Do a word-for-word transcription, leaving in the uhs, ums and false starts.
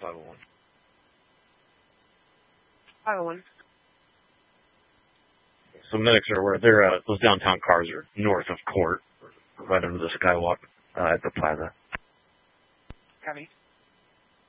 five oh one. five oh one. So medics are where they're, uh, those downtown cars are north of Court, right under the skywalk, uh, at the plaza. Copy.